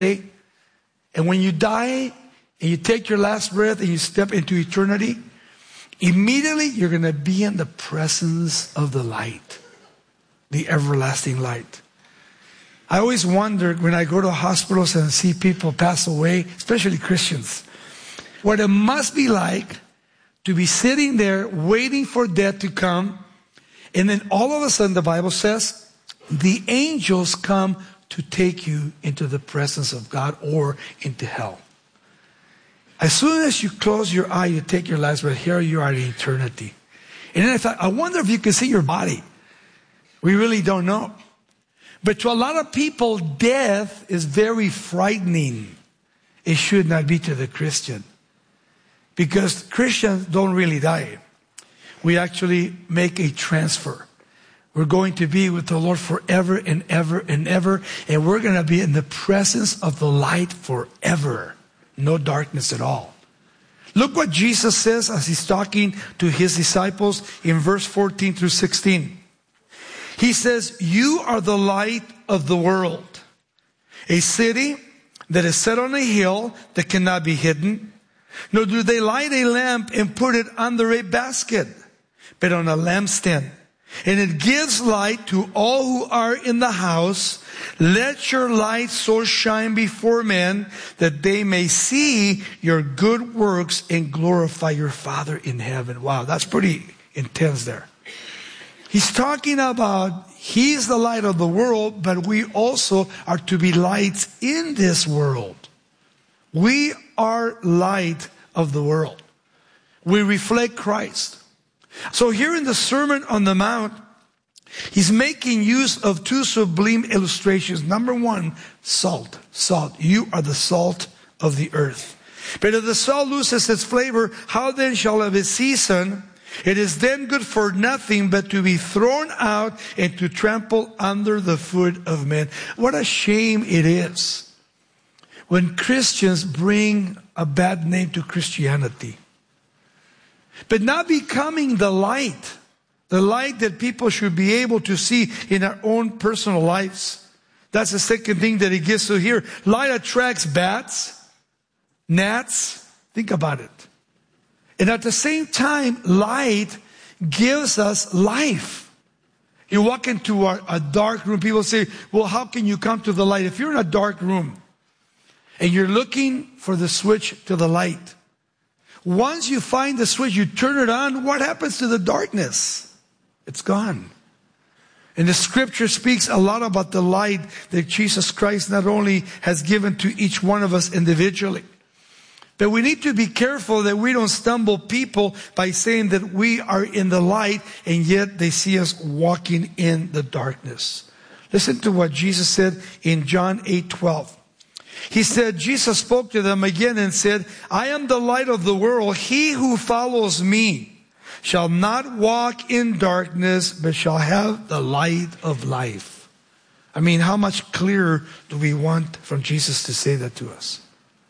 And when you die and you take your last breath and you step into eternity, immediately you're going to be in the presence of the light, the everlasting light. I always wondered when I go to hospitals and see people pass away, especially Christians, what it must be like to be sitting there waiting for death to come. And then all of a sudden the Bible says the angels come to take you into the presence of God or into hell. As soon as you close your eye, you take your last breath, here you are in eternity. And then I thought, I wonder if you can see your body. We really don't know. But to a lot of people, death is very frightening. It should not be to the Christian. Because Christians don't really die. We actually make a transfer. We're going to be with the Lord forever and ever and ever. And we're going to be in the presence of the light forever. No darkness at all. Look what Jesus says as he's talking to his disciples in verse 14 through 16. He says, you are the light of the world. A city that is set on a hill that cannot be hidden. Nor do they light a lamp and put it under a basket, but on a lampstand. And it gives light to all who are in the house. Let your light so shine before men that they may see your good works and glorify your Father in heaven. Wow, that's pretty intense there. He's talking about he's the light of the world, but we also are to be lights in this world. We are light of the world. We reflect Christ. So here in the Sermon on the Mount, he's making use of two sublime illustrations. Number one, salt. Salt. You are the salt of the earth. But if the salt loses its flavor, how then shall it be seasoned? It is then good for nothing but to be thrown out and to trample under the foot of men. What a shame it is when Christians bring a bad name to Christianity. But not becoming the light that people should be able to see in our own personal lives. That's the second thing that he gives to here. Light attracts bats, gnats. Think about it. And at the same time, light gives us life. You walk into a dark room, people say, well, how can you come to the light? If you're in a dark room and you're looking for the switch to the light, once you find the switch, you turn it on, what happens to the darkness? It's gone. And the scripture speaks a lot about the light that Jesus Christ not only has given to each one of us individually, but we need to be careful that we don't stumble people by saying that we are in the light and yet they see us walking in the darkness. Listen to what Jesus said in John 8:12. He said, Jesus spoke to them again and said, I am the light of the world. He who follows me shall not walk in darkness, but shall have the light of life. I mean, how much clearer do we want from Jesus to say that to us?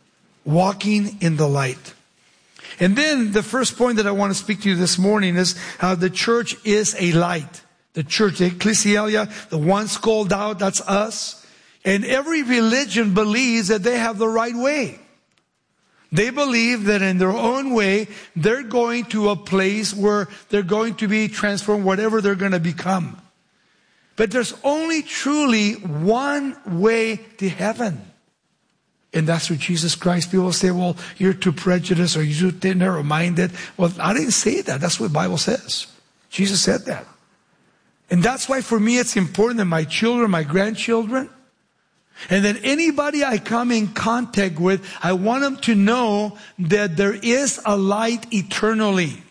Walking in the light. And then the first point that I want to speak to you this morning is how the church is a light. The church, the ecclesia, the ones called out, that's us. And every religion believes that they have the right way. They believe that in their own way, they're going to a place where they're going to be transformed, whatever they're going to become. But there's only truly one way to heaven. And that's through Jesus Christ. People say, well, you're too prejudiced or you're too narrow-minded. Well, I didn't say that. That's what the Bible says. Jesus said that. And that's why for me it's important that my children, my grandchildren, and that anybody I come in contact with, I want them to know that there is a light eternally.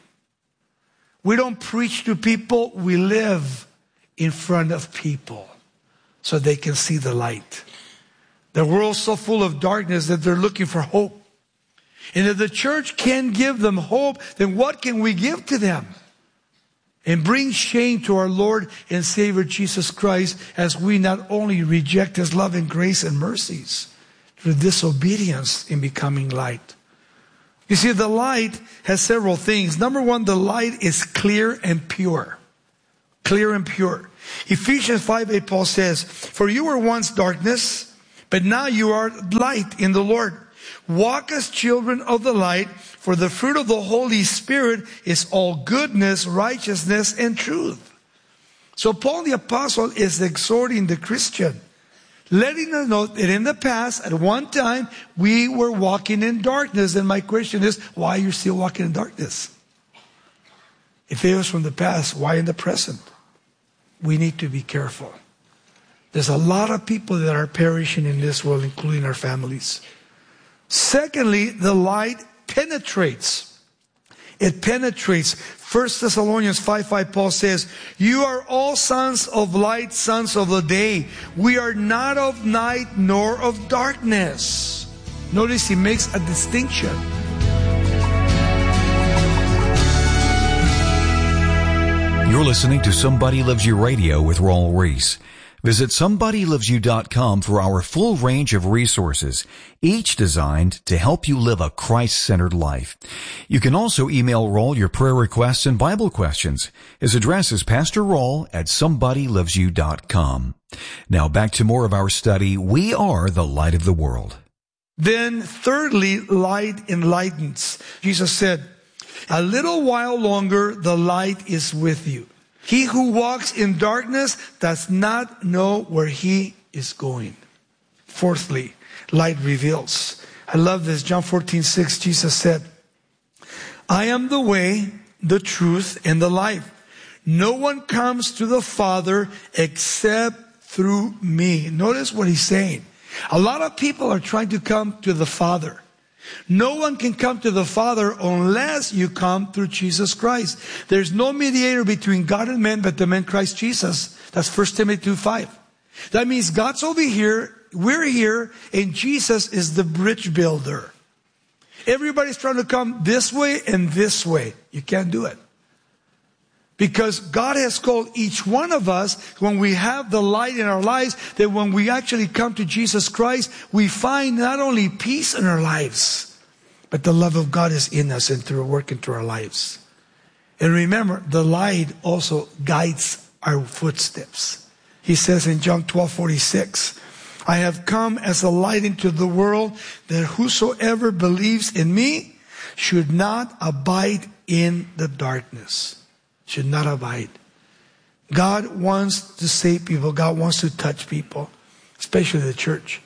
We don't preach to people, we live in front of people so they can see the light. The world's so full of darkness that they're looking for hope. And if the church can give them hope, then what can we give to them? And bring shame to our Lord and Savior Jesus Christ as we not only reject His love and grace and mercies through disobedience in becoming light. You see, the light has several things. Number one, the light is clear and pure. Clear and pure. Ephesians 5:8, Paul says, for you were once darkness, But now you are light in the Lord. Walk as children of the light, for the fruit of the Holy Spirit is all goodness, righteousness, and truth. So Paul the Apostle is exhorting the Christian, letting us know that in the past, at one time, we were walking in darkness. And my question is, why are you still walking in darkness? If it was from the past, why in the present? We need to be careful. There's a lot of people that are perishing in this world, including our families. Secondly, the light penetrates. It penetrates. 1 Thessalonians 5:5, Paul says, you are all sons of light, sons of the day. We are not of night nor of darkness. Notice he makes a distinction. You're listening to Somebody Loves You Radio with Raul Ries. Visit SomebodyLovesYou.com for our full range of resources, each designed to help you live a Christ-centered life. You can also email Raul your prayer requests and Bible questions. His address is Pastor Raul at SomebodyLovesYou.com. Now back to more of our study. We are the light of the world. Then thirdly, light enlightens. Jesus said, a little while longer the light is with you. He who walks in darkness does not know where he is going. Fourthly, light reveals. I love this. John 14:6, Jesus said, I am the way, the truth, and the life. No one comes to the Father except through me. Notice what he's saying. A lot of people are trying to come to the Father. No one can come to the Father unless you come through Jesus Christ. There's no mediator between God and man but the man Christ Jesus. That's 1 Timothy 2:5. That means God's over here, we're here, and Jesus is the bridge builder. Everybody's trying to come this way and this way. You can't do it. Because God has called each one of us, when we have the light in our lives, that when we actually come to Jesus Christ, we find not only peace in our lives, but the love of God is in us and through work into our lives. And remember, the light also guides our footsteps. He says in John 12:46, I have come as a light into the world, that whosoever believes in me should not abide in the darkness. Should not abide. God wants to save people. God wants to touch people, especially the church.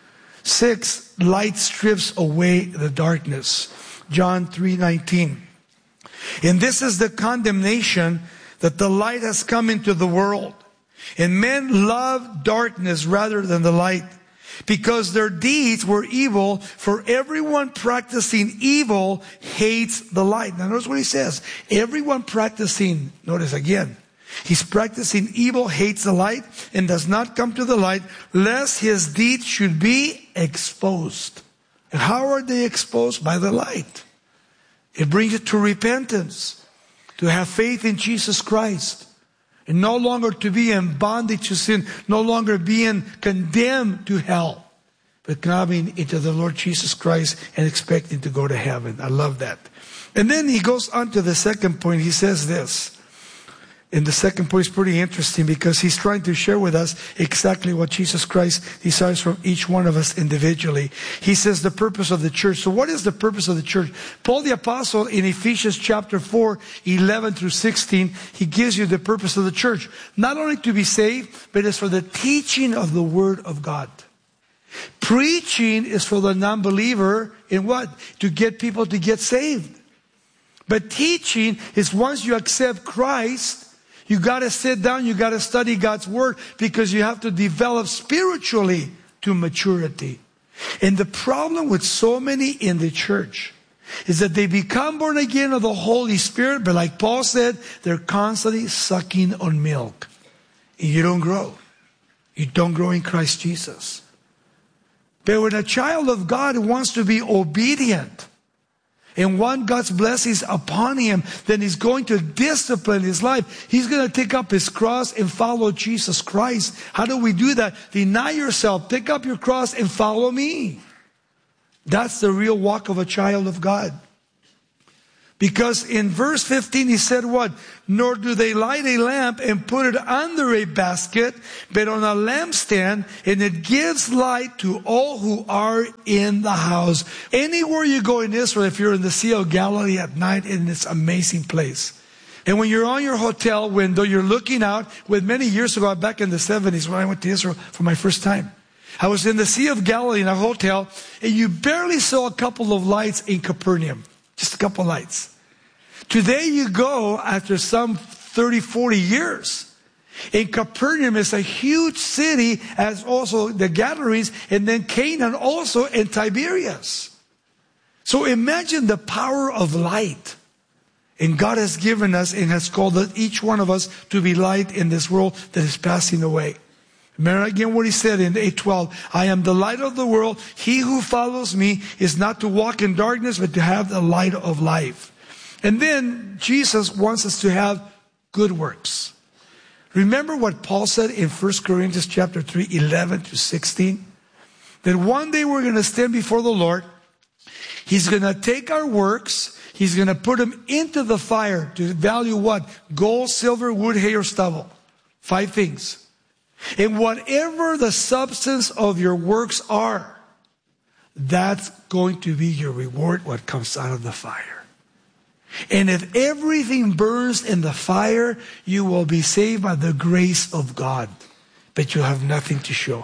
6, light strips away the darkness. John 3:19. And this is the condemnation, that the light has come into the world. And men love darkness rather than the light, because their deeds were evil. For everyone practicing evil hates the light. Now notice what he says. Everyone practicing, notice again, he's practicing evil, hates the light, and does not come to the light, lest his deeds should be exposed. And how are they exposed? By the light. It brings you to repentance, to have faith in Jesus Christ, and no longer to be in bondage to sin, no longer being condemned to hell, but coming into the Lord Jesus Christ and expecting to go to heaven. I love that. And then he goes on to the second point. He says this. And the second point is pretty interesting, because he's trying to share with us exactly what Jesus Christ desires from each one of us individually. He says the purpose of the church. So what is the purpose of the church? Paul the Apostle in Ephesians chapter 4:11-16, he gives you the purpose of the church. Not only to be saved, but it's for the teaching of the Word of God. Preaching is for the non-believer in what? To get people to get saved. But teaching is once you accept Christ, you got to sit down, you got to study God's Word, because you have to develop spiritually to maturity. And the problem with so many in the church is that they become born again of the Holy Spirit, but like Paul said, they're constantly sucking on milk. And you don't grow. You don't grow in Christ Jesus. But when a child of God wants to be obedient and want God's blessings upon him, then he's going to discipline his life. He's going to take up his cross and follow Jesus Christ. How do we do that? Deny yourself, pick up your cross and follow me. That's the real walk of a child of God. Because in verse 15 he said what? Nor do they light a lamp and put it under a basket, but on a lampstand, and it gives light to all who are in the house. Anywhere you go in Israel, if you're in the Sea of Galilee at night, and it's an amazing place. And when you're on your hotel window, you're looking out. With many years ago, back in the 70s when I went to Israel for my first time, I was in the Sea of Galilee in a hotel, and you barely saw a couple of lights in Capernaum. Just a couple lights. Today you go after some 30, 40 years. In Capernaum is a huge city, as also the Gadarenes, and then Canaan also, and Tiberias. So imagine the power of light. And God has given us and has called us, each one of us, to be light in this world that is passing away. Remember again what he said in 8:12. I am the light of the world. He who follows me is not to walk in darkness, but to have the light of life. And then Jesus wants us to have good works. Remember what Paul said in 1 Corinthians chapter 3, 11 to 16? That one day we're going to stand before the Lord. He's going to take our works. He's going to put them into the fire to value what? Gold, silver, wood, hay, or stubble. 5 things. And whatever the substance of your works are, that's going to be your reward, what comes out of the fire. And if everything burns in the fire, you will be saved by the grace of God. But you have nothing to show.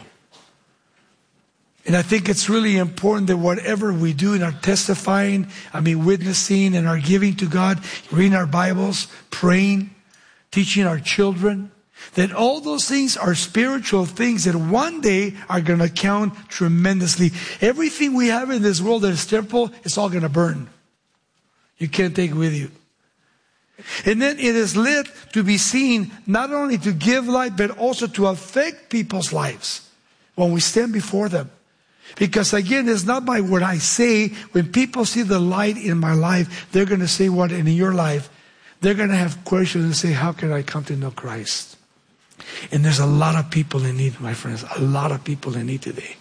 And I think it's really important that whatever we do in our testifying, witnessing and our giving to God, reading our Bibles, praying, teaching our children, that all those things are spiritual things that one day are going to count tremendously. Everything we have in this world that is temporal, it's all going to burn. You can't take it with you. And then it is lit to be seen, not only to give light, but also to affect people's lives when we stand before them. Because again, it's not by what I say. When people see the light in my life, they're going to say what in your life. They're going to have questions and say, how can I come to know Christ? And there's a lot of people in need, my friends. A lot of people in need today.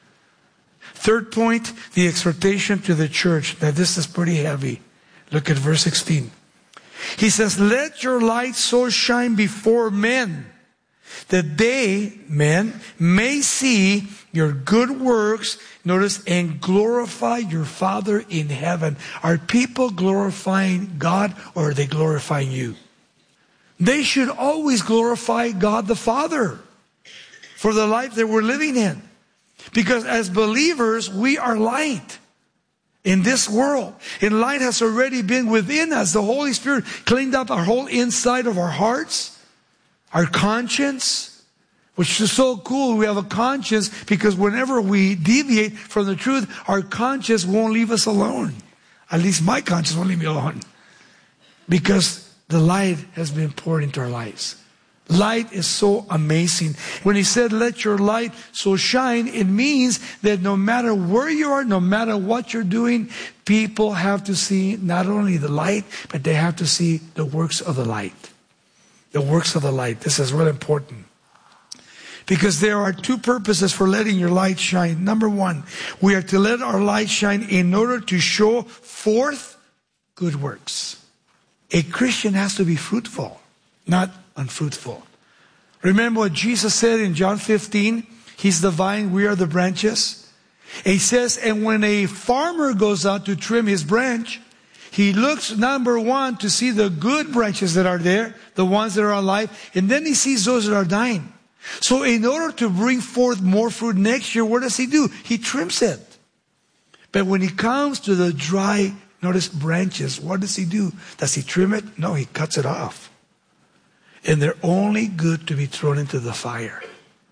Third point, the exhortation to the church. Now this is pretty heavy. Look at verse 16. He says, let your light so shine before men, that they, men, may see your good works, notice, and glorify your Father in heaven. Are people glorifying God, or are they glorifying you? They should always glorify God the Father for the life that we're living in. Because as believers, we are light in this world. And light has already been within us. The Holy Spirit cleaned up our whole inside of our hearts, our conscience, which is so cool. We have a conscience because whenever we deviate from the truth, our conscience won't leave us alone. At least my conscience won't leave me alone. Because the light has been poured into our lives. Light is so amazing. When he said, let your light so shine, it means that no matter where you are, no matter what you're doing, people have to see not only the light, but they have to see the works of the light. The works of the light. This is really important. Because there are 2 purposes for letting your light shine. Number 1, we are to let our light shine in order to show forth good works. A Christian has to be fruitful, not unfruitful. Remember what Jesus said in John 15? He's the vine, we are the branches. And he says, and when a farmer goes out to trim his branch, he looks, number 1, to see the good branches that are there, the ones that are alive, and then he sees those that are dying. So in order to bring forth more fruit next year, what does he do? He trims it. But when he comes to the dry, notice, branches, what does he do? Does he trim it? No, he cuts it off. And they're only good to be thrown into the fire.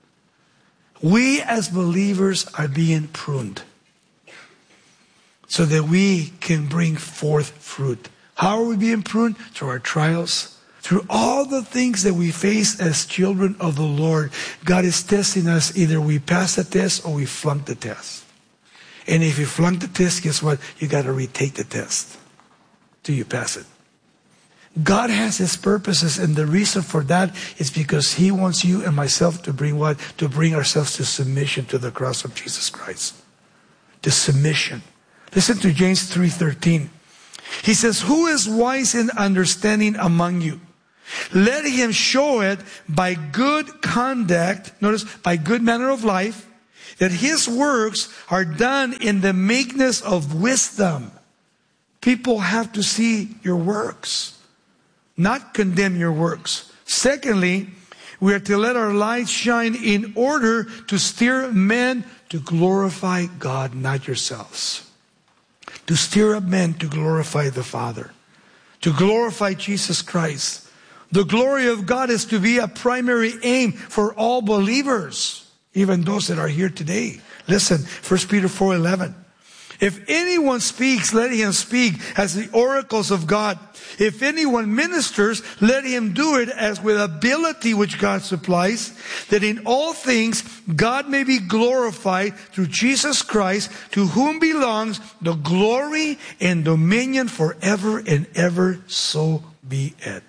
We as believers are being pruned so that we can bring forth fruit. How are we being pruned? Through our trials, through all the things that we face as children of the Lord. God is testing us. Either we pass the test or we flunk the test. And if you flunk the test, guess what? You got to retake the test till you pass it. God has His purposes, and the reason for that is because He wants you and myself to bring what? To bring ourselves to submission to the cross of Jesus Christ. To submission. Listen to James 3:13. He says, who is wise in understanding among you? Let him show it by good conduct, notice, by good manner of life, that his works are done in the meekness of wisdom. People have to see your works, not condemn your works. Secondly, we are to let our light shine in order to steer men to glorify God, not yourselves. To stir up men to glorify the Father, to glorify Jesus Christ. The glory of God is to be a primary aim for all believers, even those that are here today. Listen, 1 Peter 4:11. If anyone speaks, let him speak as the oracles of God. If anyone ministers, let him do it as with ability which God supplies, that in all things God may be glorified through Jesus Christ, to whom belongs the glory and dominion forever and ever, so be it.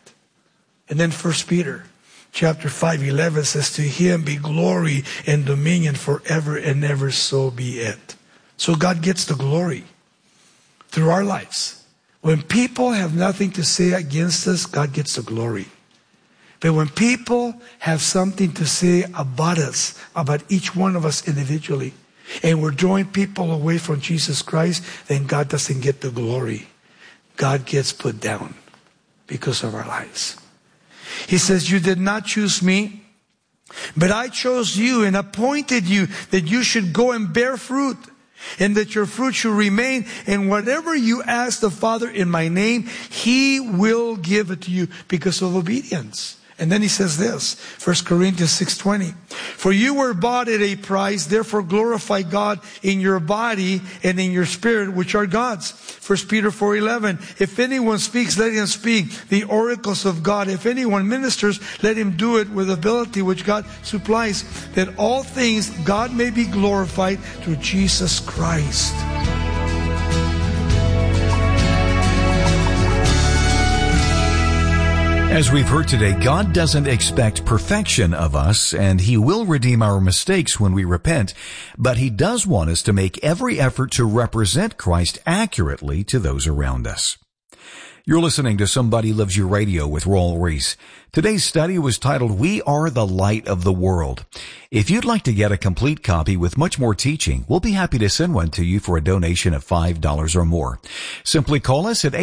And then 1 Peter chapter 5:11 says, to him be glory and dominion forever and ever, so be it. So God gets the glory through our lives. When people have nothing to say against us, God gets the glory. But when people have something to say about us, about each one of us individually, and we're drawing people away from Jesus Christ, then God doesn't get the glory. God gets put down because of our lives. He says, you did not choose me, but I chose you and appointed you that you should go and bear fruit, and that your fruit should remain. And whatever you ask the Father in my name, he will give it to you because of obedience. And then he says this, 1 Corinthians 6:20. For you were bought at a price, therefore glorify God in your body and in your spirit, which are God's. 1 Peter 4:11. If anyone speaks, let him speak the oracles of God. If anyone ministers, let him do it with ability which God supplies, that all things God may be glorified through Jesus Christ. As we've heard today, God doesn't expect perfection of us, and he will redeem our mistakes when we repent, but he does want us to make every effort to represent Christ accurately to those around us. You're listening to Somebody Loves You Radio with Raul Ries. Today's study was titled, We Are the Light of the World. If you'd like to get a complete copy with much more teaching, we'll be happy to send one to you for a donation of $5 or more. Simply call us at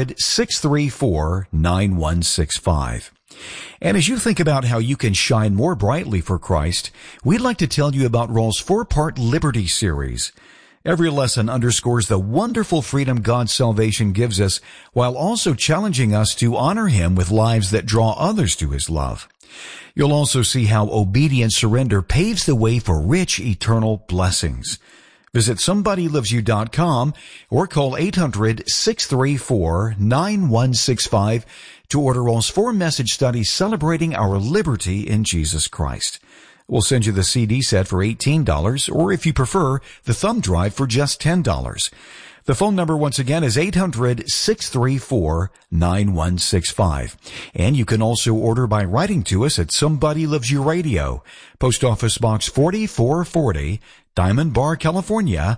800-634-9165. And as you think about how you can shine more brightly for Christ, we'd like to tell you about Raul's 4-part Liberty series. Every lesson underscores the wonderful freedom God's salvation gives us, while also challenging us to honor him with lives that draw others to his love. You'll also see how obedient surrender paves the way for rich eternal blessings. Visit somebodylovesyou.com or call 800-634-9165 to order Raul's 4-message study celebrating our liberty in Jesus Christ. We'll send you the CD set for $18, or if you prefer, the thumb drive for just $10. The phone number once again is 800-634-9165. And you can also order by writing to us at Somebody Loves You Radio, Post Office Box 4440, Diamond Bar, California,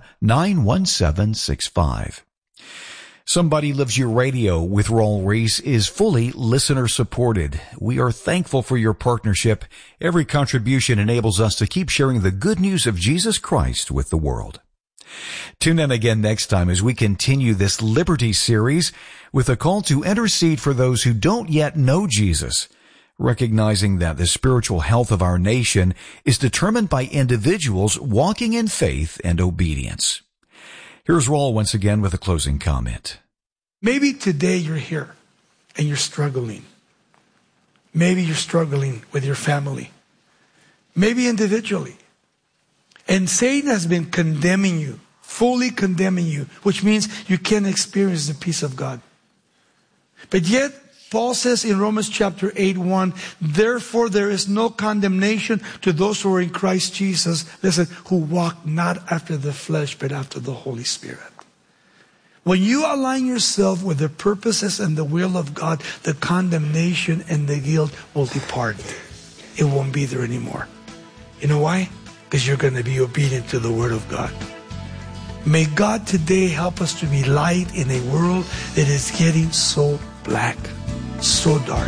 91765. Somebody Loves You Radio with Raul Ries is fully listener supported. We are thankful for your partnership. Every contribution enables us to keep sharing the good news of Jesus Christ with the world. Tune in again next time as we continue this Liberty series with a call to intercede for those who don't yet know Jesus, recognizing that the spiritual health of our nation is determined by individuals walking in faith and obedience. Here's Raul once again with a closing comment. Maybe today you're here and you're struggling. Maybe you're struggling with your family. Maybe individually. And Satan has been condemning you, fully condemning you, which means you can't experience the peace of God. But yet, Paul says in Romans chapter 8:1, therefore there is no condemnation to those who are in Christ Jesus, listen, who walk not after the flesh, but after the Holy Spirit. When you align yourself with the purposes and the will of God, the condemnation and the guilt will depart. It won't be there anymore. You know why? Because you're going to be obedient to the Word of God. May God today help us to be light in a world that is getting so black, so dark.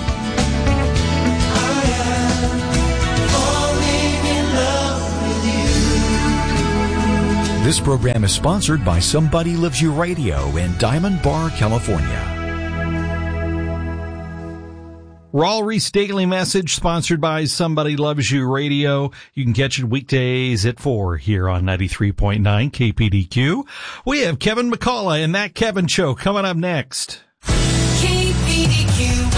This program is sponsored by Somebody Loves You Radio in Diamond Bar, California. Raul Ries Daily Message, sponsored by Somebody Loves You Radio. You can catch it weekdays at 4 here on 93.9 KPDQ. We have Kevin McCullough and That Kevin Show coming up next. KPDQ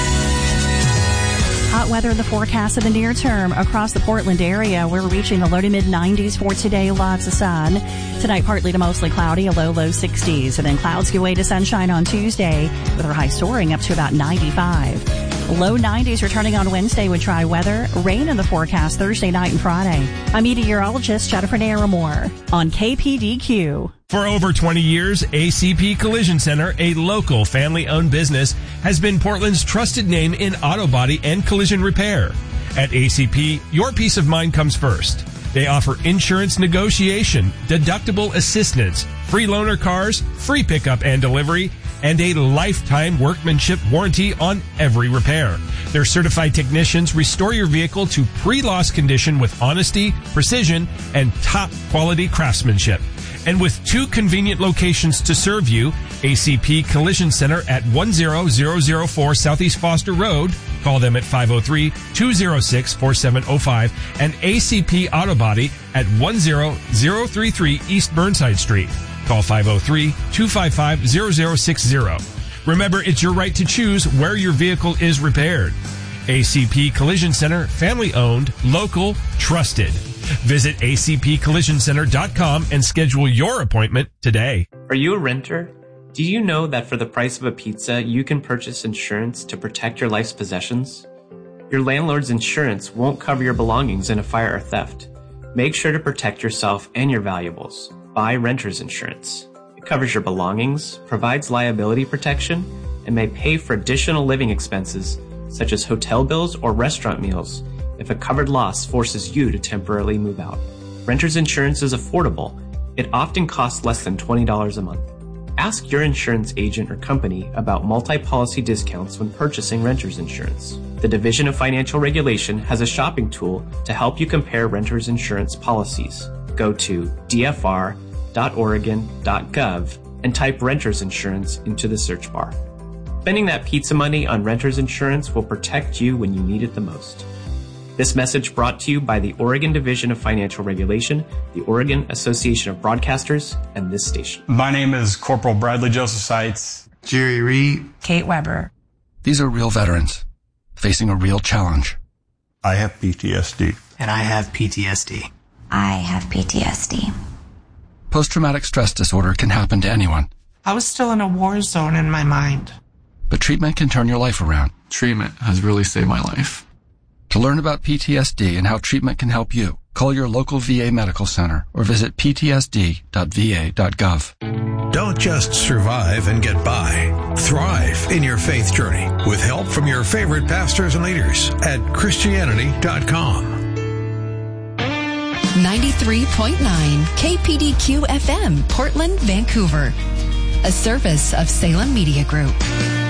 Hot weather in the forecast in the near term across the Portland area. We're reaching the low to mid-90s for today. Lots of sun. Tonight, partly to mostly cloudy, a low 60s. And then clouds give way to sunshine on Tuesday with our high soaring up to about 95. Low 90s returning on Wednesday with dry weather. Rain in the forecast Thursday night and Friday. I'm meteorologist Jennifer Naramore on KPDQ. For over 20 years, ACP Collision Center, a local family-owned business, has been Portland's trusted name in auto body and collision repair. At ACP, your peace of mind comes first. They offer insurance negotiation, deductible assistance, free loaner cars, free pickup and delivery, and a lifetime workmanship warranty on every repair. Their certified technicians restore your vehicle to pre-loss condition with honesty, precision, and top quality craftsmanship. And with 2 convenient locations to serve you, ACP Collision Center at 10004 Southeast Foster Road, call them at 503-206-4705, and ACP Auto Body at 10033 East Burnside Street. Call 503-255-0060. Remember, it's your right to choose where your vehicle is repaired. ACP Collision Center, family-owned, local, trusted. Visit acpcollisioncenter.com and schedule your appointment today. Are you a renter? Do you know that for the price of a pizza, you can purchase insurance to protect your life's possessions? Your landlord's insurance won't cover your belongings in a fire or theft. Make sure to protect yourself and your valuables. Buy renter's insurance. It covers your belongings, provides liability protection, and may pay for additional living expenses such as hotel bills or restaurant meals if a covered loss forces you to temporarily move out. Renter's insurance is affordable. It often costs less than $20 a month. Ask your insurance agent or company about multi-policy discounts when purchasing renter's insurance. The Division of Financial Regulation has a shopping tool to help you compare renter's insurance policies. Go to dfr.oregon.gov and type renter's insurance into the search bar. Spending that pizza money on renter's insurance will protect you when you need it the most. This message brought to you by the Oregon Division of Financial Regulation, the Oregon Association of Broadcasters, and this station. My name is Corporal Bradley Joseph Seitz. Jerry Reed. Kate Weber. These are real veterans facing a real challenge. I have PTSD. And I have PTSD. I have PTSD. Post-traumatic stress disorder can happen to anyone. I was still in a war zone in my mind. But treatment can turn your life around. Treatment has really saved my life. To learn about PTSD and how treatment can help you, call your local VA medical center or visit ptsd.va.gov. Don't just survive and get by. Thrive in your faith journey with help from your favorite pastors and leaders at Christianity.com. 93.9 KPDQ FM, Portland, Vancouver. A service of Salem Media Group.